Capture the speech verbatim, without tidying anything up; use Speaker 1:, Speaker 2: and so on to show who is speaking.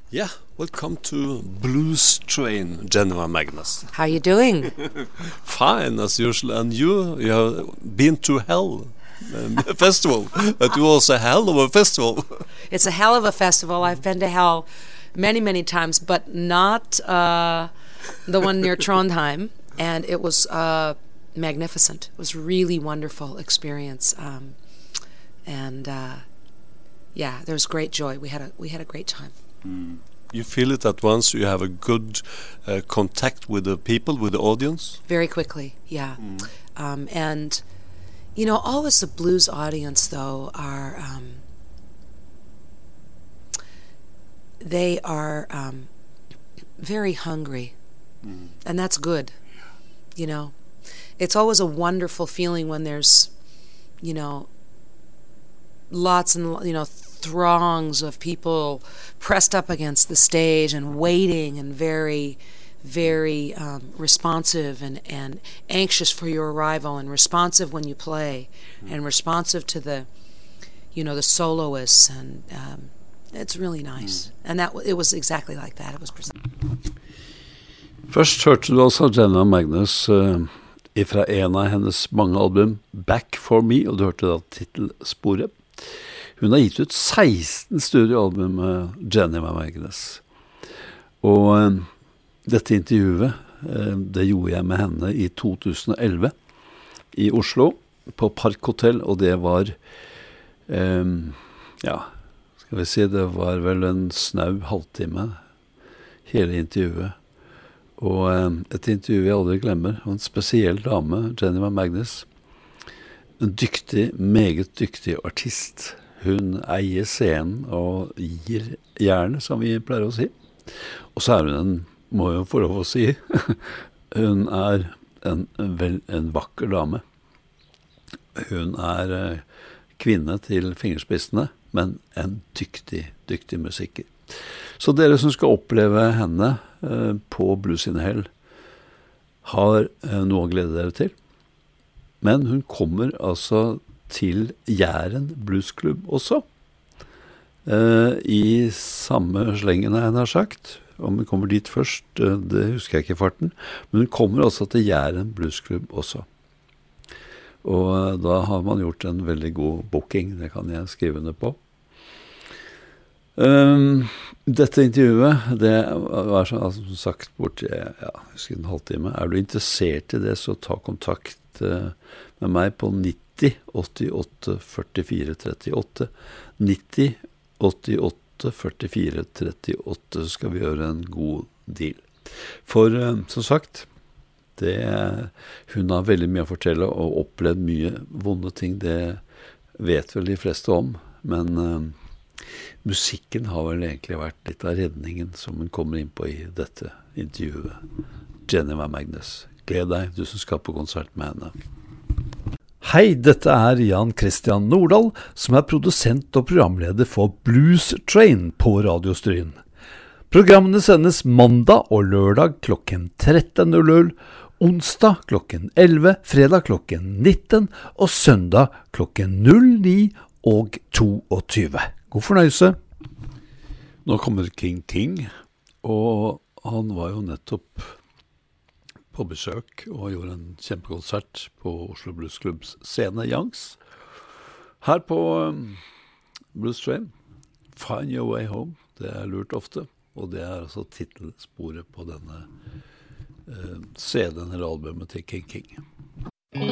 Speaker 1: Yeah, welcome to Blues Train, Geneva Magnus.
Speaker 2: How you doing?
Speaker 1: Fine, as usual. And you, you have been to Hell um, Festival. But you also a hell of a festival.
Speaker 2: It's a hell of a festival. I've been to Hell many, many times, but not uh, the one near Trondheim. And it was uh, magnificent. It was a really wonderful experience. Um, and uh, yeah, there was great joy. We had a we had a great time.
Speaker 1: Mm. You feel it at once. You have a good uh, contact with the people, with the audience.
Speaker 2: Very quickly, yeah.
Speaker 1: Mm.
Speaker 2: Um, and you know, always the blues audience, though, are um, they are um, very hungry, mm. and that's good. You know, it's always a wonderful feeling when there's, you know, lots and you know. throngs of people pressed up against the stage and waiting and very, very um, responsive and, and anxious for your arrival and responsive when you play mm. and responsive to the, you know, the soloists and um, it's really nice. Mm. And that it was exactly like that. It was presented.
Speaker 3: Først hørte du altså Geneva Magnus uh, ifra en av hennes mange album, Back for Me, og du hørte da titelsporet. Hun har gitt ut seksten studioalbum med Geneva Magnus. Og eh, dette intervjuet, eh, det gjorde jeg med henne i to tusen og elleve i Oslo, på Parkhotell, og det var, eh, ja, skal vi si, det var vel en snau halvtime, hele intervjuet. Og eh, et intervju jeg aldri glemmer, og en spesiell dame, Geneva Magnus, en dyktig, meget dyktig artist. Hun eier scenen og gir jernet, som vi pleier å si. Og så er hun en, må jeg få lov å si, hun er en, vel, en vakker dame. Hun er eh, kvinne til fingerspissene, men en dyktig, dyktig musiker. Så dere som skal oppleve henne eh, på Blues in Hell har eh, noe å glede dere til. Men hun kommer altså til Jæren Bluesklubb også. Eh, I samme slengen jeg har sagt. Om hun kommer dit først, eh, det husker jeg ikke i farten. Men hun kommer også til Jæren Bluesklubb også. Og eh, da har man gjort en veldig god booking, det kan jeg skrive under på. Um, dette intervjuet, det var som altså, sagt bort i ja, husker en halvtime. Er du interessert i det, så ta kontakt uh, med meg på nitti åttiåtte førtifire trettiåtte. nitti åttiåtte førtifire trettiåtte, så skal vi gjøre en god deal. For uh, som sagt, det, hun har veldig mye å fortelle og opplevd mye vonde ting, det vet vel de fleste om, men uh, musikken har vel egentlig vært litt av redningen som hun kommer inn på i dette intervjuet. Geneva Magnus, gled deg, du som skal på konsert med henne. Hei, dette er Jan Christian Nordahl, som er produsent og programleder for Blues Train på Radio Stryn. Programmene sendes mandag og lørdag klokken tretten null null, onsdag klokken elleve, fredag klokken nitten og søndag klokken null ni og tjueto. God fornøyelse. Nå kommer King King, og han var jo nettopp på besøk og gjorde en kjempekonsert på Oslo Blues Clubs scene Youngs. Her på um, Blues Train, Find Your Way Home, det er lurt ofte, og det er altså titelsporet på denne uh, C D-en eller albumet til King King.